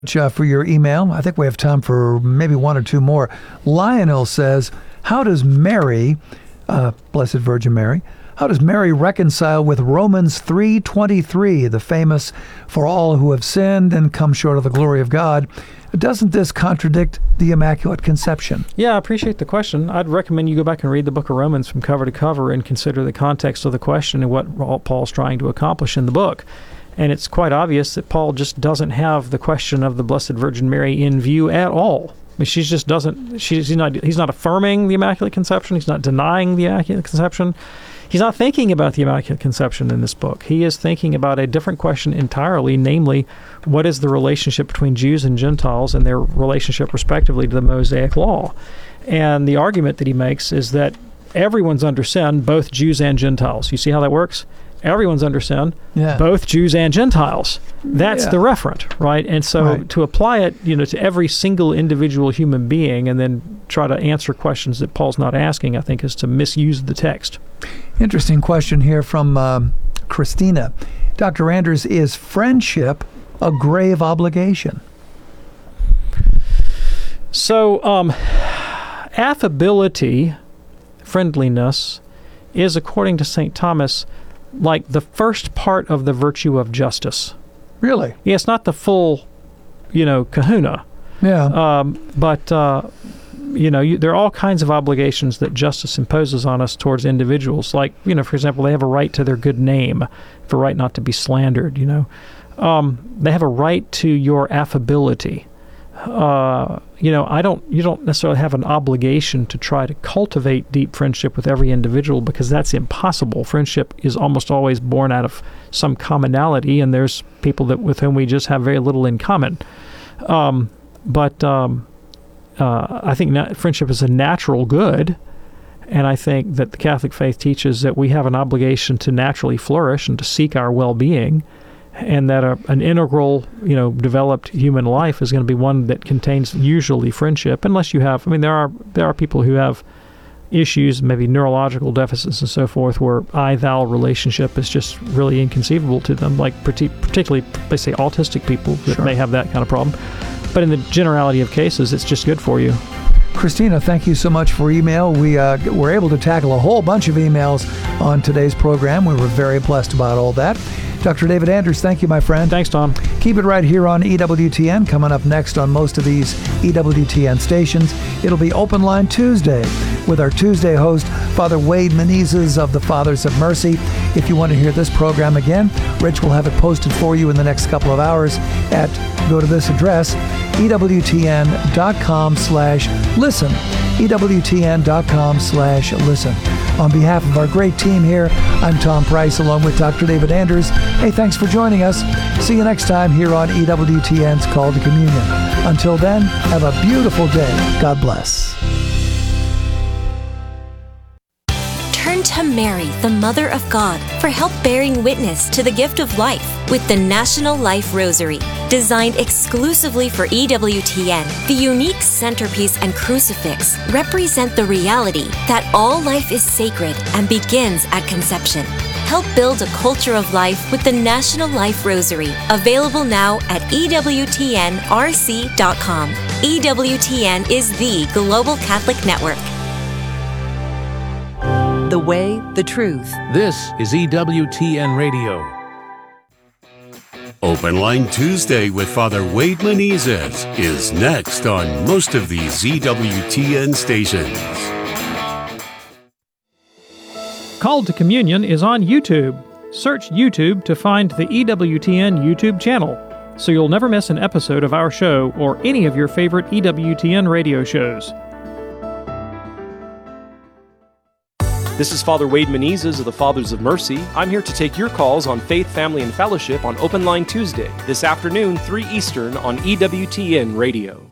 For your email. I think we have time for maybe one or two more. Lionel says, how does Mary, Blessed Virgin Mary, how does Mary reconcile with Romans 3:23, the famous, for all who have sinned and come short of the glory of God? Doesn't this contradict the Immaculate Conception? Yeah, I appreciate the question. I'd recommend you go back and read the book of Romans from cover to cover and consider the context of the question and what Paul's trying to accomplish in the book. And it's quite obvious that Paul just doesn't have the question of the Blessed Virgin Mary in view at all. I mean, he's not affirming the Immaculate Conception. He's not denying the Immaculate Conception. He's not thinking about the Immaculate Conception in this book. He is thinking about a different question entirely, namely, what is the relationship between Jews and Gentiles and their relationship respectively to the Mosaic Law? And the argument that he makes is that everyone's under sin, both Jews and Gentiles. You see how that works? Everyone's under sin, both Jews and Gentiles. That's the referent, right? And so to apply it, to every single individual human being and then try to answer questions that Paul's not asking, I think, is to misuse the text. Interesting question here from Christina. Dr. Anders, is friendship a grave obligation? So, affability, friendliness, is, according to St. Thomas, like the first part of the virtue of justice. Really? Yeah, it's not the full, kahuna. Yeah. But there are all kinds of obligations that justice imposes on us towards individuals. Like, for example, they have a right to their good name, have a right not to be slandered, They have a right to your affability. You don't necessarily have an obligation to try to cultivate deep friendship with every individual because that's impossible. Friendship is almost always born out of some commonality, and there's people with whom we just have very little in common. But I think friendship is a natural good, and I think that the Catholic faith teaches that we have an obligation to naturally flourish and to seek our well-being, and that an integral, developed human life is going to be one that contains usually friendship, unless you have, there are people who have issues, maybe neurological deficits and so forth, where I-thou relationship is just really inconceivable to them, like particularly, they say, autistic people that may have that kind of problem. But in the generality of cases, it's just good for you. Christina, thank you so much for email. We were able to tackle a whole bunch of emails on today's program. We were very blessed about all that. Dr. David Anders, thank you, my friend. Thanks, Tom. Keep it right here on EWTN. Coming up next on most of these EWTN stations, it'll be Open Line Tuesday with our Tuesday host, Father Wade Menezes of the Fathers of Mercy. If you want to hear this program again, Rich will have it posted for you in the next couple of hours go to this address, EWTN.com/listen. EWTN.com/listen. On behalf of our great team here, I'm Tom Price along with Dr. David Anders. Hey, thanks for joining us. See you next time here on EWTN's Call to Communion. Until then, have a beautiful day. God bless. Turn to Mary, the Mother of God, for help bearing witness to the gift of life with the National Life Rosary. Designed exclusively for EWTN, the unique centerpiece and crucifix represent the reality that all life is sacred and begins at conception. Help build a culture of life with the National Life Rosary, available now at EWTNRC.com. EWTN is the Global Catholic Network. The way, the truth. This is EWTN Radio. Open Line Tuesday with Father Wade Menezes is next on most of these EWTN stations. Called to Communion is on YouTube. Search YouTube to find the EWTN YouTube channel, so you'll never miss an episode of our show or any of your favorite EWTN radio shows. This is Father Wade Menezes of the Fathers of Mercy. I'm here to take your calls on faith, family, and fellowship on Open Line Tuesday, this afternoon, 3 Eastern on EWTN Radio.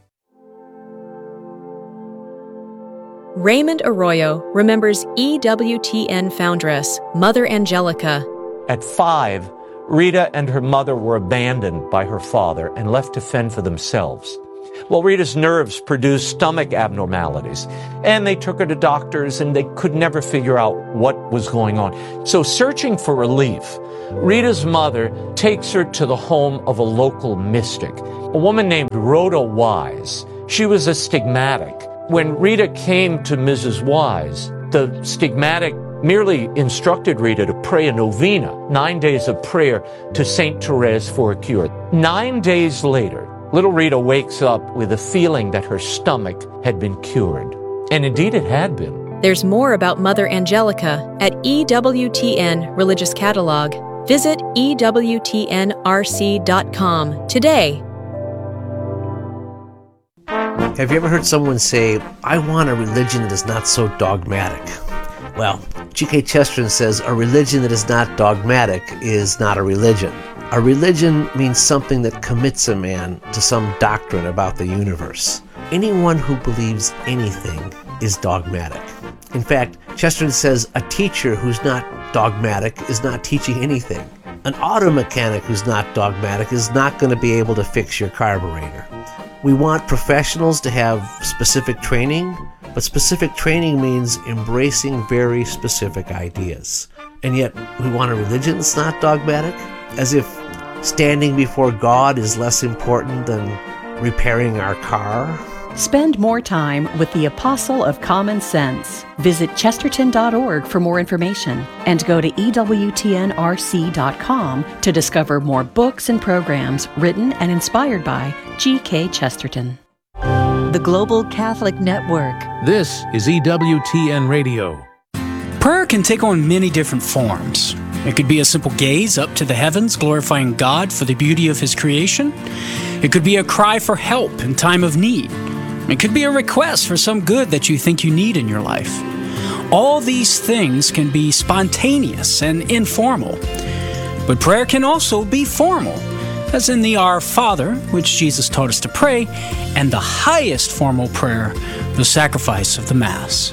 Raymond Arroyo remembers EWTN foundress, Mother Angelica. At 5, Rita and her mother were abandoned by her father and left to fend for themselves. Well, Rita's nerves produced stomach abnormalities, and they took her to doctors, and they could never figure out what was going on. So, searching for relief, Rita's mother takes her to the home of a local mystic. a woman named Rhoda Wise. She was a stigmatic. When Rita came to Mrs. Wise, the stigmatic merely instructed Rita to pray a novena, 9 days of prayer to St. Therese for a cure. 9 days later, little Rita wakes up with a feeling that her stomach had been cured. And indeed it had been. There's more about Mother Angelica at EWTN Religious Catalog. Visit EWTNRC.com today. Have you ever heard someone say, I want a religion that is not so dogmatic? Well, G.K. Chesterton says a religion that is not dogmatic is not a religion. A religion means something that commits a man to some doctrine about the universe. Anyone who believes anything is dogmatic. In fact, Chesterton says a teacher who's not dogmatic is not teaching anything. An auto mechanic who's not dogmatic is not going to be able to fix your carburetor. We want professionals to have specific training, but specific training means embracing very specific ideas. And yet, we want a religion that's not dogmatic, as if standing before God is less important than repairing our car. Spend more time with the Apostle of Common Sense. Visit chesterton.org for more information and go to EWTNRC.com to discover more books and programs written and inspired by G.K. Chesterton. The Global Catholic Network. This is EWTN Radio. Prayer can take on many different forms. It could be a simple gaze up to the heavens, glorifying God for the beauty of His creation. It could be a cry for help in time of need. It could be a request for some good that you think you need in your life. All these things can be spontaneous and informal. But prayer can also be formal, as in the Our Father, which Jesus taught us to pray, and the highest formal prayer, the sacrifice of the Mass.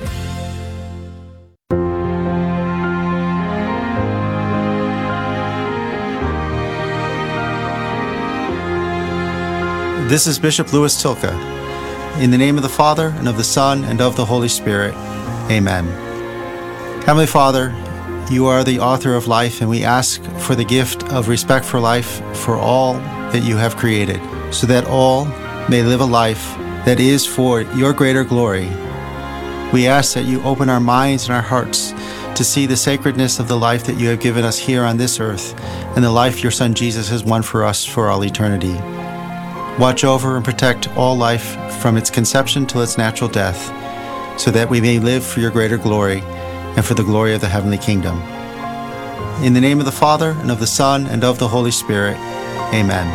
This is Bishop Louis Tilka. In the name of the Father, and of the Son, and of the Holy Spirit. Amen. Heavenly Father, you are the author of life, and we ask for the gift of respect for life for all that you have created, so that all may live a life that is for your greater glory. We ask that you open our minds and our hearts to see the sacredness of the life that you have given us here on this earth, and the life your Son Jesus has won for us for all eternity. Watch over and protect all life from its conception till its natural death, so that we may live for your greater glory and for the glory of the heavenly kingdom. In the name of the Father, and of the Son, and of the Holy Spirit. Amen.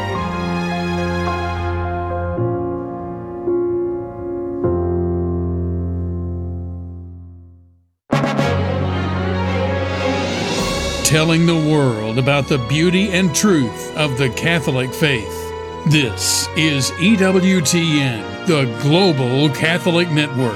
Telling the world about the beauty and truth of the Catholic faith. This is EWTN, the Global Catholic Network.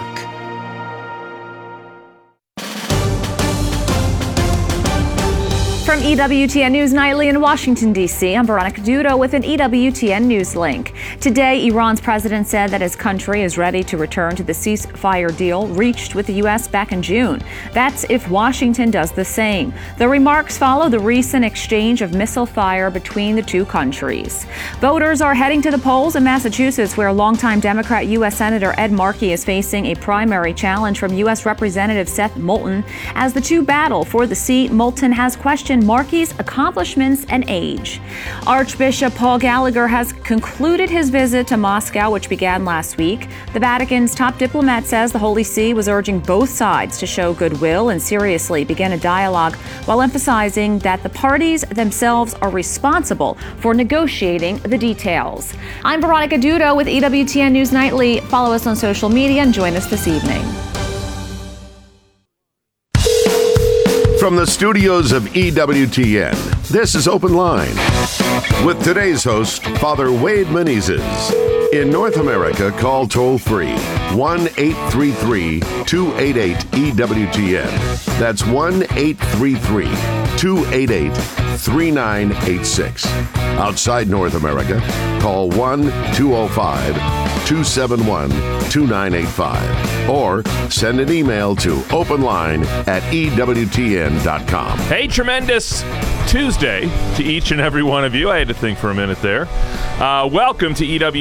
From EWTN News Nightly in Washington, D.C., I'm Veronica Dudo with an EWTN News link. Today, Iran's president said that his country is ready to return to the ceasefire deal reached with the U.S. back in June. That's if Washington does the same. The remarks follow the recent exchange of missile fire between the two countries. Voters are heading to the polls in Massachusetts, where longtime Democrat U.S. Senator Ed Markey is facing a primary challenge from U.S. Representative Seth Moulton. As the two battle for the seat, Moulton has questioned Markey's accomplishments and age. Archbishop Paul Gallagher has concluded his visit to Moscow, which began last week. The Vatican's top diplomat says the Holy See was urging both sides to show goodwill and seriously begin a dialogue, while emphasizing that the parties themselves are responsible for negotiating the details. I'm Veronica Dudo with EWTN News Nightly. Follow us on social media and join us this evening. From the studios of EWTN, this is Open Line with today's host, Father Wade Menezes. In North America, call toll-free 1-833-288-EWTN. That's 1-833-288-3986. Outside North America, call 1-205 271-2985 or send an email to openline@ewtn.com. Hey, tremendous Tuesday to each and every one of you. I had to think for a minute there. Welcome to